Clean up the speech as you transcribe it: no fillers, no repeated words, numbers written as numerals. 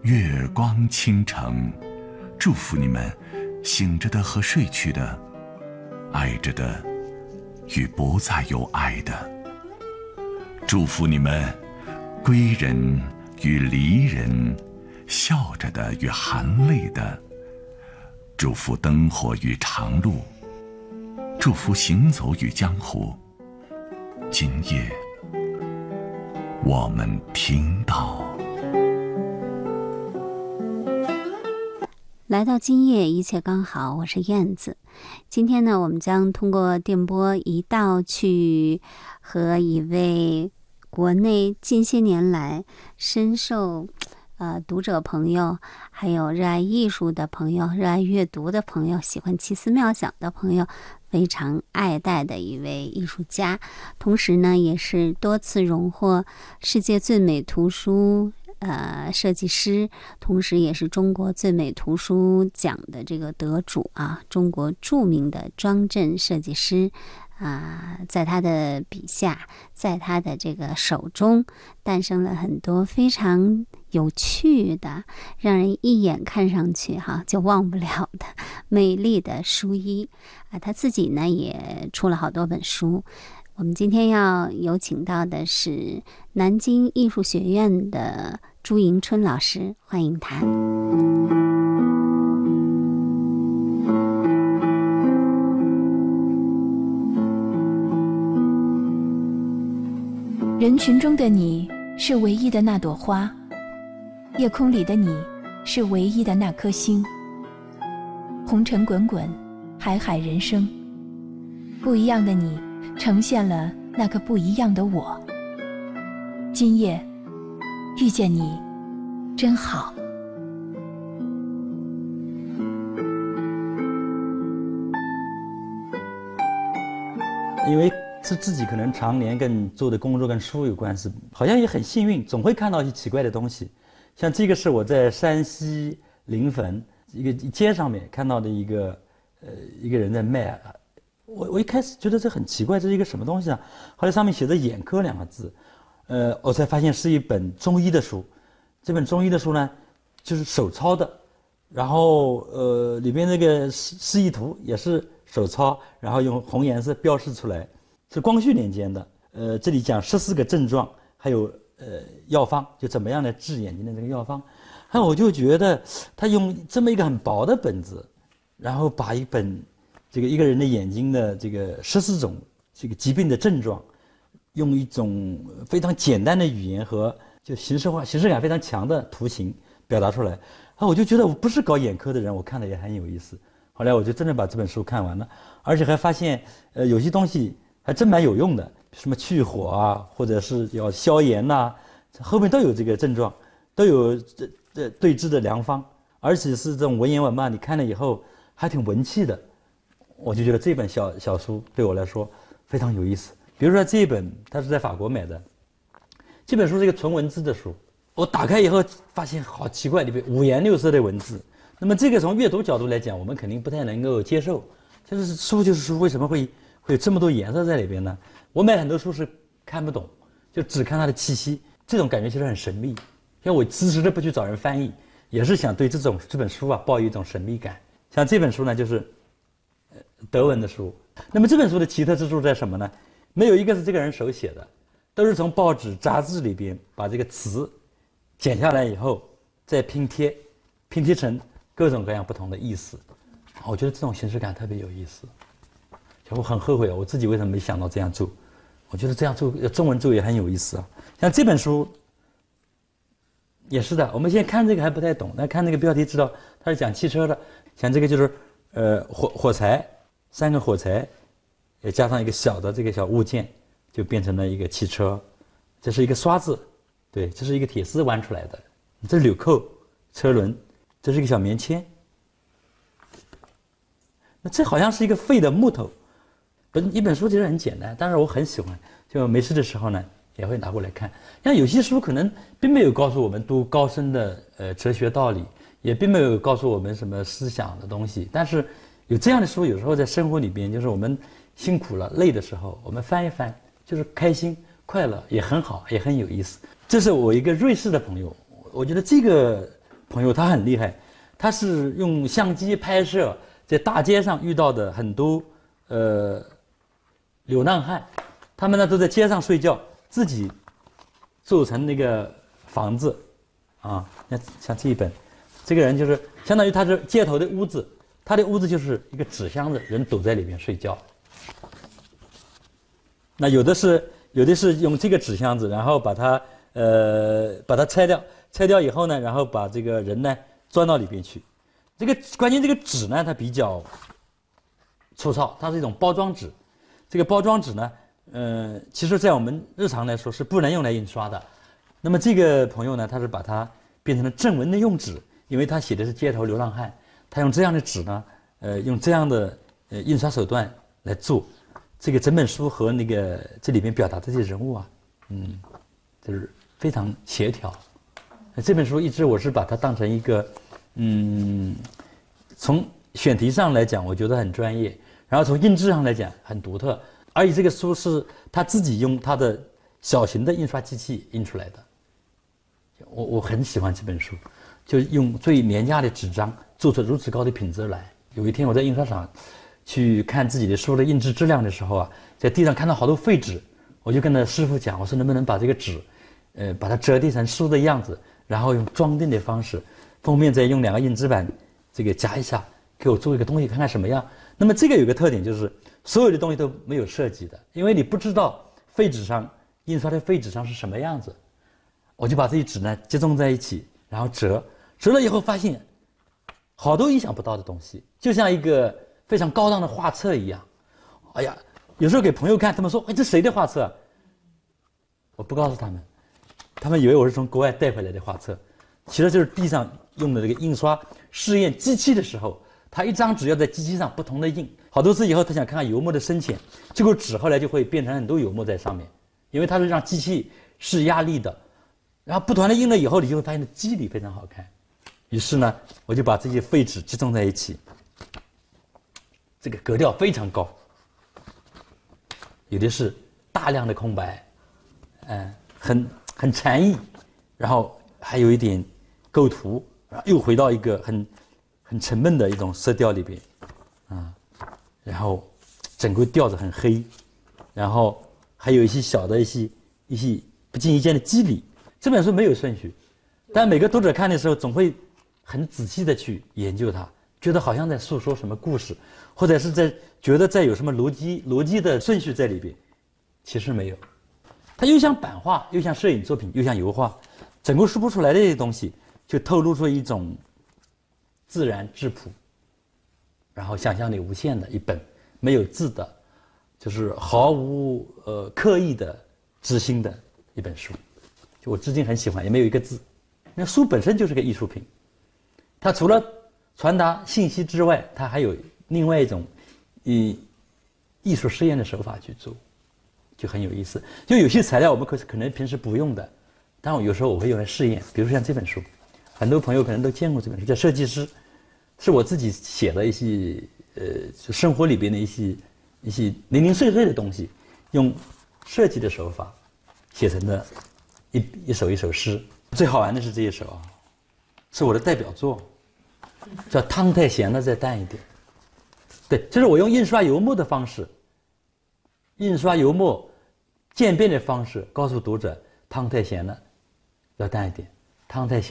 月光倾城，祝福你们醒着的和睡去的，爱着的与不再有爱的，祝福你们归人与离人，笑着的与含泪的，祝福灯火与长路，祝福行走与江湖。今夜我们听到， 来到今夜一切刚好，我是燕子。今天呢，我们将通过电波一道去和一位国内近些年来深受读者朋友，还有热爱艺术的朋友、热爱阅读的朋友、喜欢奇思妙想的朋友非常爱戴的一位艺术家，同时呢也是多次荣获世界最美图书设计师，同时也是中国最美图书奖的这个得主啊，中国著名的庄镇设计师在他的笔下，在他的这个手中诞生了很多非常有趣的，让人一眼看上去就忘不了的美丽的书衣他自己呢也出了好多本书。我们今天要有请到的是南京艺术学院的朱迎春老师，欢迎他。 人群中的你是唯一的那朵花，夜空里的你是唯一的那颗星。红尘滚滚，海海人生，不一样的你呈现了那个不一样的我。今夜遇见你真好。 因为是自己可能常年跟做的工作跟书有关系，好像也很幸运，总会看到一些奇怪的东西。像这个是我在山西临汾一个街上面看到的一个人在卖，我一开始觉得这很奇怪，这是一个什么东西啊？后来上面写着眼科2个字，我才发现是一本中医的书。这本中医的书呢，就是手抄的，然后里边那个示意图也是手抄，然后用红颜色标示出来，是光绪年间的。这里讲14个症状，还有药方，就怎么样来治眼睛的这个药方。还有我就觉得他用这么一个很薄的本子，然后把一本一个人的眼睛的这个14种这个疾病的症状，用一种非常简单的语言和就形式感非常强的图形表达出来。我就觉得我不是搞眼科的人，我看的也很有意思。后来我就真的把这本书看完了，而且还发现有些东西还真蛮有用的，什么去火啊，或者是要消炎呐，后面都有这个症状，都有对治的良方，而且是这种文言文嘛，你看了以后还挺文气的。我就觉得这本小书对我来说非常有意思。比如说这一本，它是在法国买的，这本书是一个纯文字的书，我打开以后发现好奇怪，里面五颜六色的文字。那么这个从阅读角度来讲，我们肯定不太能够接受，就是书就是书，为什么会有这么多颜色在里边呢？我买很多书是看不懂，就只看它的气息，这种感觉其实很神秘。像我迟迟的不去找人翻译，也是想对这本书抱有一种神秘感。像这本书呢，就是德文的书。那么这本书的奇特之处在什么呢？没有一个是这个人手写的，都是从报纸杂志里边把这个词剪下来以后再拼贴成各种各样不同的意思。我觉得这种形式感特别有意思。我很后悔我自己为什么没想到这样做。我觉得这样做中文做也很有意思啊。像这本书也是的，我们现在看这个还不太懂，但看这个标题知道它是讲汽车的。像这个就是火柴，3个火柴也加上一个小的这个小物件，就变成了一个汽车。这是一个刷子，对，这是一个铁丝弯出来的，这是纽扣车轮，这是一个小棉签。那这好像是一个废的木头。一本书其实很简单，但是我很喜欢，就没事的时候呢也会拿过来看。像有些书可能并没有告诉我们多高深的哲学道理，也并没有告诉我们什么思想的东西，但是有这样的书，有时候在生活里边，就是我们辛苦了累的时候，我们翻一翻，就是开心快乐，也很好，也很有意思。这是我一个瑞士的朋友，我觉得这个朋友他很厉害，他是用相机拍摄在大街上遇到的很多流浪汉，他们呢都在街上睡觉，自己做成那个房子啊，像这一本，这个人就是相当于他是街头的屋子，他的屋子就是一个纸箱子，人躲在里面睡觉。那有的是用这个纸箱子，然后把它拆掉以后呢，然后把这个人呢钻到里边去。关键这个纸呢，它比较粗糙，它是一种包装纸。这个包装纸呢，其实在我们日常来说是不能用来印刷的。那么这个朋友呢，他是把它变成了正文的用纸，因为他写的是街头流浪汉，他用这样的纸呢，用这样的印刷手段来做。这个整本书和那个这里面表达的这些人物啊，就是非常协调。这本书一直我是把它当成一个，从选题上来讲，我觉得很专业，然后从印制上来讲很独特，而且这个书是他自己用他的小型的印刷机器印出来的。我很喜欢这本书，就用最廉价的纸张做出如此高的品质来。有一天我在印刷厂去看自己的书的印制质量的时候啊，在地上看到好多废纸，我就跟那师傅讲，我说能不能把这个纸，把它折叠成书的样子，然后用装订的方式，封面再用2个印制板这个夹一下，给我做一个东西看看什么样。那么这个有个特点就是所有的东西都没有设计的，因为你不知道废纸上印刷的废纸上是什么样子，我就把这些纸呢集中在一起，然后折了以后发现好多意想不到的东西，就像一个非常高档的画册一样。哎呀，有时候给朋友看，他们说：“哎，这谁的画册啊？”我不告诉他们，他们以为我是从国外带回来的画册，其实就是地上用的这个印刷试验机器的时候，他一张纸要在机器上不同的印，好多次以后他想看看油墨的深浅，结果纸后来就会变成很多油墨在上面，因为它是让机器施压力的，然后不断的印了以后，你就会发现肌理非常好看。于是呢，我就把这些废纸集中在一起，这个格调非常高，有的是大量的空白，很禅意，然后还有一点构图，又回到一个很沉闷的一种色调里边，然后整个调子很黑，然后还有一些小的一些不经意间的肌理。这本书没有顺序，但每个读者看的时候总会很仔细的去研究它，觉得好像在诉说什么故事，或者是觉得在有什么逻辑的顺序在里边，其实没有。它又像版画，又像摄影作品，又像油画，整个说不出来的这些东西，就透露出一种自然质朴，然后想象力无限的一本没有字的，就是毫无刻意的知心的一本书。就我至今很喜欢，也没有一个字。那书本身就是个艺术品，它除了传达信息之外，它还有另外一种以艺术实验的手法去做，就很有意思。就有些材料我们可能平时不用的，但我有时候我会用来试验。比如说像这本书，很多朋友可能都见过这本书，叫《设计师》，是我自己写的一些就生活里边的一些零零碎碎的东西，用设计的手法写成的一首一首诗。最好玩的是这一首啊，是我的代表作，叫《汤太咸了再淡一点》。对，就是我用印刷油墨的方式，印刷油墨渐变的方式，告诉读者汤太咸了要淡一点，汤太咸